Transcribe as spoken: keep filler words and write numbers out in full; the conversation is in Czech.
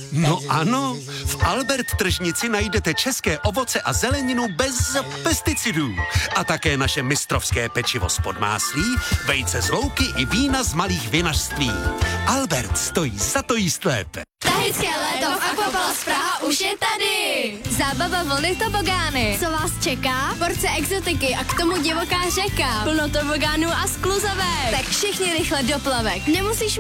No ano, v Albert tržnici najdete české ovoce a zeleninu bez pesticidů. A také naše mistrovské pečivo z podmáslí, vejce z louky i vína z malých vinařství. Albert stojí za to jíst lépe. Tahické léto v Aquapalace Praha už je tady. Zábava vlny tobogány. Co vás čeká? Porce exotiky a k tomu divoká řeka. Plno tobogánů a skluzavek. Tak všichni rychle do plavek. Nemusíš